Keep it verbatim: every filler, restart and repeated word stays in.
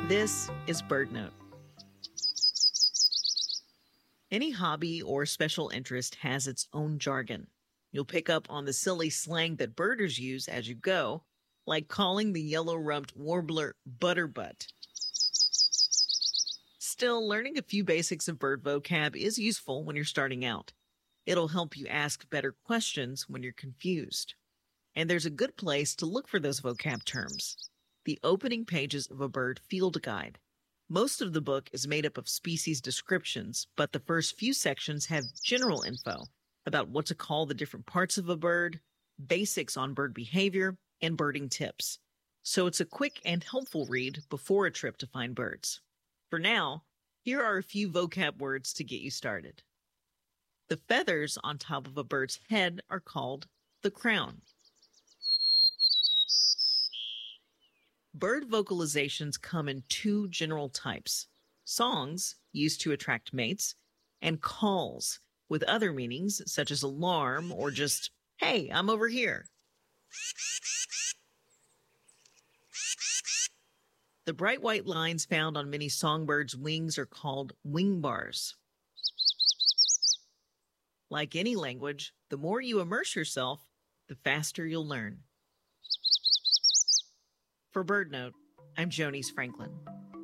This is BirdNote. Any hobby or special interest has its own jargon. You'll pick up on the silly slang that birders use as you go, like calling the yellow-rumped warbler butterbutt. Still, learning a few basics of bird vocab is useful when you're starting out. It'll help you ask better questions when you're confused. And there's a good place to look for those vocab terms: the opening pages of a bird field guide. Most of the book is made up of species descriptions, but the first few sections have general info about what to call the different parts of a bird, basics on bird behavior, and birding tips. So it's a quick and helpful read before a trip to find birds. For now, here are a few vocab words to get you started. The feathers on top of a bird's head are called the crown. Bird vocalizations come in two general types: songs, used to attract mates, and calls, with other meanings such as alarm or just, "Hey, I'm over here." The bright white lines found on many songbirds' wings are called wing bars. Like any language, the more you immerse yourself, the faster you'll learn. For BirdNote, I'm Jonice Franklin.